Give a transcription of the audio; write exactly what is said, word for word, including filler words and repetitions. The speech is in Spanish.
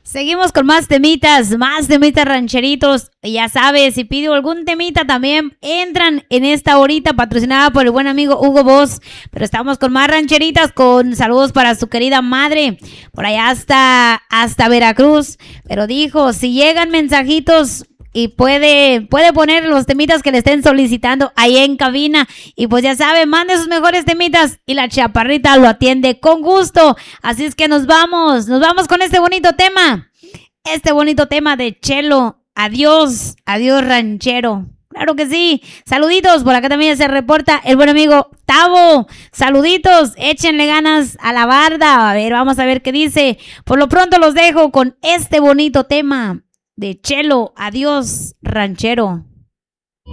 Seguimos con más temitas, más temitas rancheritos. Y ya sabes, si pido algún temita también entran en esta horita patrocinada por el buen amigo Hugo Boss. Pero estamos con más rancheritas, con saludos para su querida madre, por allá hasta, hasta Veracruz. Pero dijo, si llegan mensajitos y puede, puede poner los temitas que le estén solicitando ahí en cabina. Y pues ya sabe, mande sus mejores temitas y la chaparrita lo atiende con gusto. Así es que nos vamos, nos vamos con este bonito tema. Este bonito tema de Chelo. Adiós, adiós ranchero. Claro que sí. Saluditos, por acá también se reporta el buen amigo Tavo. Saluditos, échenle ganas a la barda. A ver, vamos a ver qué dice. Por lo pronto los dejo con este bonito tema de Chelo. Adiós, ranchero.